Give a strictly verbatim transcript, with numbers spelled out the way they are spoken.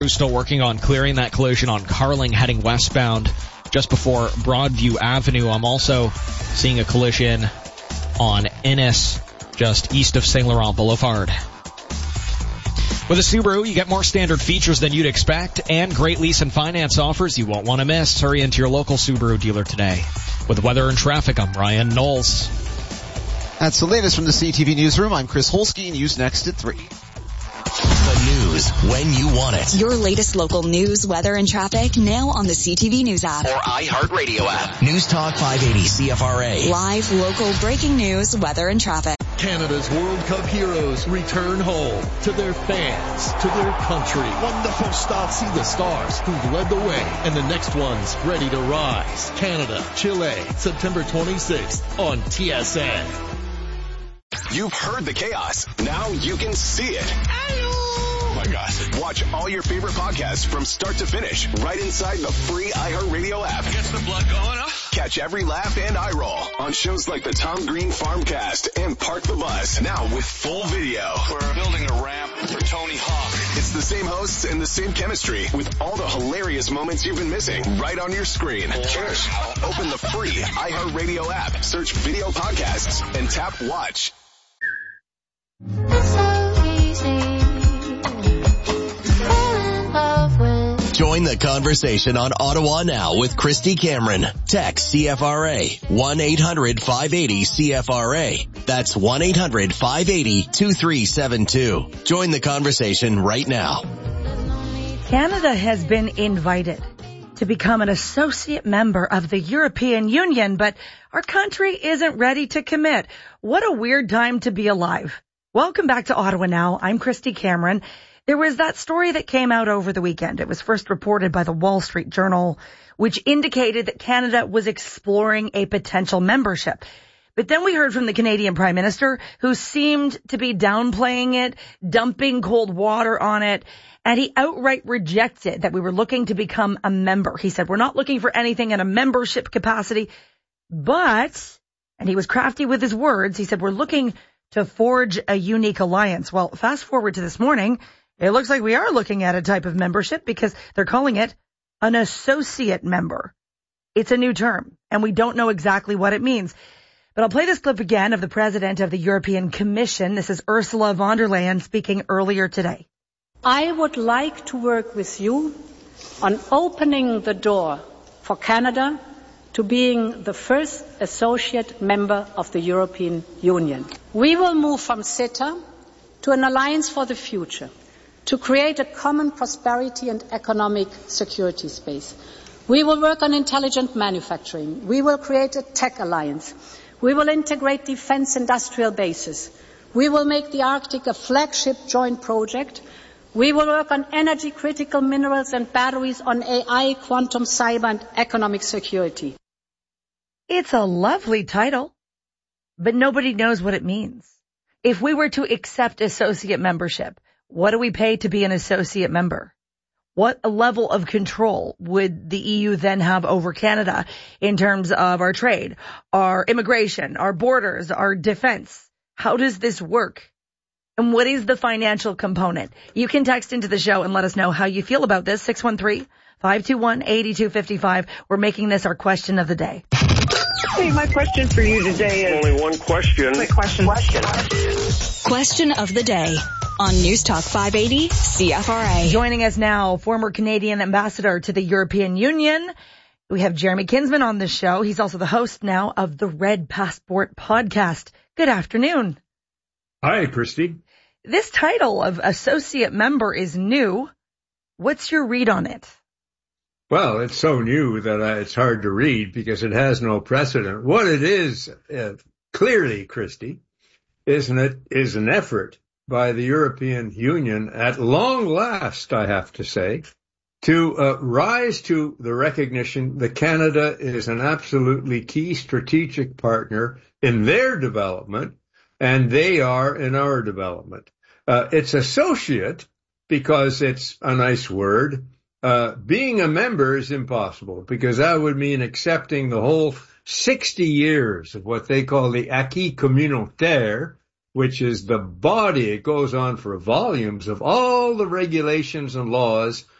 crews still working on clearing that collision on Carling heading westbound just before Broadview Avenue. I'm also seeing a collision on Innis just east of Saint Laurent Boulevard. With a Subaru, you get more standard features than you'd expect and great lease and finance offers you won't want to miss. Hurry into your local Subaru dealer today. With weather and traffic, I'm Ryan Knowles. That's the latest from the C T V Newsroom. I'm Chris Holsky, news next at three. The news when you want it. Your latest local news, weather, and traffic now on the C T V News app. Or iHeartRadio app. News Talk five eighty C F R A. Live, local, breaking news, weather, and traffic. Canada's World Cup heroes return home to their fans, to their country. Wonderful start. See the stars who've led the way and the next one's ready to rise. Canada, Chile, September twenty-sixth on T S N. You've heard the chaos. Now you can see it. Oh my gosh. Watch all your favorite podcasts from start to finish right inside the free iHeartRadio app. Gets the blood going, huh? Catch every laugh and eye roll on shows like the Tom Green Farmcast and Park the Bus. Now with full video. We're building a ramp for Tony Hawk. It's the same hosts and the same chemistry with all the hilarious moments you've been missing right on your screen. Cheers. Open the free iHeartRadio app, search video podcasts, and tap watch. It's so easy. Join the conversation on Ottawa Now with Christy Cameron. Text C F R A one eight hundred five eighty C F R A. That's one eight hundred five eighty two three seven two. Join the conversation right now. Canada has been invited to become an associate member of the European Union, but our country isn't ready to commit. What a weird time to be alive. Welcome back to Ottawa Now. I'm Christy Cameron. There was that story that came out over the weekend. It was first reported by the Wall Street Journal, which indicated that Canada was exploring a potential membership. But then we heard from the Canadian Prime Minister, who seemed to be downplaying it, dumping cold water on it, and he outright rejected that we were looking to become a member. He said, we're not looking for anything in a membership capacity, but, and he was crafty with his words, he said, we're looking to forge a unique alliance. Well, fast forward to this morning, it looks like we are looking at a type of membership because they're calling it an associate member. It's a new term, and we don't know exactly what it means. But I'll play this clip again of the president of the European Commission. This is Ursula von der Leyen speaking earlier today. I would like to work with you on opening the door for Canada to being the first associate member of the European Union. We will move from CETA to an alliance for the future, to create a common prosperity and economic security space. We will work on intelligent manufacturing. We will create a tech alliance. We will integrate defense industrial bases. We will make the Arctic a flagship joint project. We will work on energy critical minerals and batteries, on A I, quantum, cyber, and economic security. It's a lovely title, but nobody knows what it means. If we were to accept associate membership, what do we pay to be an associate member? What level of control would the E U then have over Canada in terms of our trade, our immigration, our borders, our defense? How does this work? And what is the financial component? You can text into the show and let us know how you feel about this. six one three, five two one, eight two five five. We're making this our question of the day. Hey, my question for you today is... Only one question. Wait, question. Question. Question of the day on News Talk five eighty C F R A. Joining us now, former Canadian ambassador to the European Union. We have Jeremy Kinsman on the show. He's also the host now of the Red Passport podcast. Good afternoon. Hi, Christy. This title of associate member is new. What's your read on it? Well, it's so new that uh, it's hard to read because it has no precedent. What it is, uh, clearly, Christy, isn't it, is an effort by the European Union at long last, I have to say, to uh, rise to the recognition that Canada is an absolutely key strategic partner in their development, and they are in our development. Uh, it's associate because it's a nice word. Uh, being a member is impossible because that would mean accepting the whole sixty years of what they call the acquis communautaire, which is the body. It goes on for volumes of all the regulations and laws